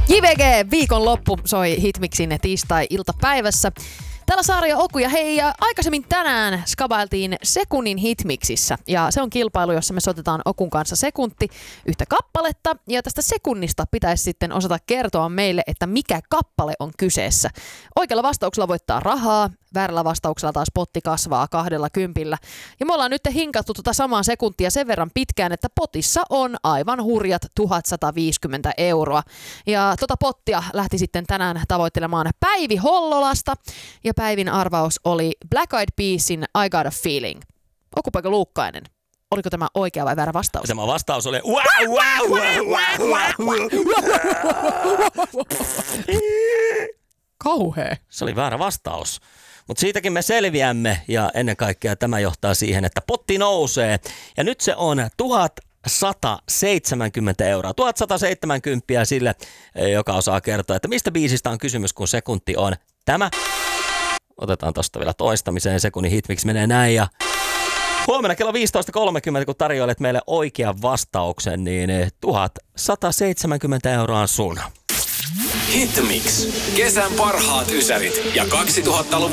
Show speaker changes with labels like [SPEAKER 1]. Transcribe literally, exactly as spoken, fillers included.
[SPEAKER 1] J V G, viikonloppu soi Hitmixin tiistai-iltapäivässä. Täällä Saara ja Oku, ja hei, aikaisemmin tänään skabailtiin sekunnin Hitmixissä, ja se on kilpailu, jossa me soitetaan Okun kanssa sekunti yhtä kappaletta, ja tästä sekunnista pitäisi sitten osata kertoa meille, että mikä kappale on kyseessä. Oikealla vastauksella voittaa rahaa, väärällä vastauksella taas potti kasvaa kahdella kympillä. Ja me ollaan nyt hinkattu tuota samaa sekuntia sen verran pitkään, että potissa on aivan hurjat tuhatsataviisikymmentä euroa. Ja tota pottia lähti sitten tänään tavoittelemaan Päivi Hollolasta. Ja Päivin arvaus oli Black Eyed Peasin I Got a Feeling. Okupaiko Luukkainen? Oliko tämä oikea vai väärä vastaus?
[SPEAKER 2] Tämä vastaus oli wow, wow, wow, wow, wow.
[SPEAKER 1] Kauhea.
[SPEAKER 2] Se oli väärä vastaus. Mutta siitäkin me selviämme, ja ennen kaikkea tämä johtaa siihen, että potti nousee. Ja nyt se on tuhatsataseitsemänkymmentä euroa. tuhatsataseitsemänkymmentä sille, joka osaa kertoa, että mistä biisistä on kysymys, kun sekunti on tämä. Otetaan tosta vielä toistamiseen. Sekunnin Hitmix menee näin. Ja huomenna kello viisitoista kolmekymmentä, kun tarjoilet meille oikean vastauksen, niin tuhatsataseitsemänkymmentä euroa on sun.
[SPEAKER 3] Hitmix. Kesän parhaat ysärit ja kaksituhattaluvun